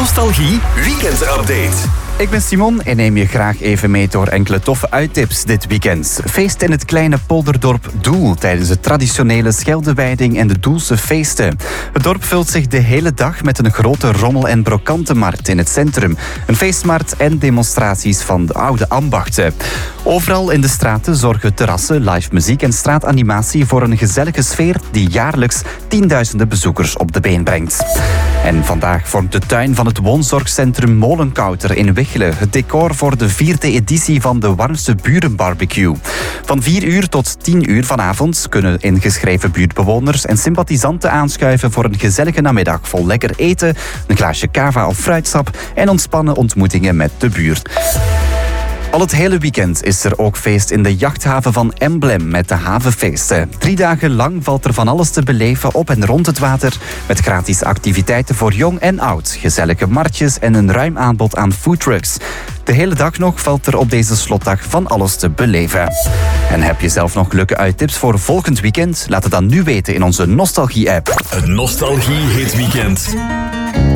Nostalgie Weekend Update. Ik ben Simon en neem je graag even mee door enkele toffe uittips dit weekend. Feest in het kleine polderdorp Doel tijdens de traditionele Scheldewijding en de Doelse feesten. Het dorp vult zich de hele dag met een grote rommel- en brokantenmarkt in het centrum. Een feestmarkt en demonstraties van de oude ambachten. Overal in de straten zorgen terrassen, live muziek en straatanimatie voor een gezellige sfeer die jaarlijks tienduizenden bezoekers op de been brengt. En vandaag vormt de tuin van het woonzorgcentrum Molenkouter in Wichelen het decor voor de 4e editie van de Warmste Burenbarbecue. Van 4 uur tot 10 uur vanavond kunnen ingeschreven buurtbewoners en sympathisanten aanschuiven voor een gezellige namiddag vol lekker eten, een glaasje cava of fruitsap en ontspannen ontmoetingen met de buurt. Al het hele weekend is er ook feest in de jachthaven van Emblem met de havenfeesten. 3 dagen lang valt er van alles te beleven op en rond het water, met gratis activiteiten voor jong en oud, gezellige marktjes en een ruim aanbod aan foodtrucks. De hele dag nog valt er op deze slotdag van alles te beleven. En heb je zelf nog leuke uittips voor volgend weekend? Laat het dan nu weten in onze Nostalgie-app. Het Nostalgie Hit Weekend.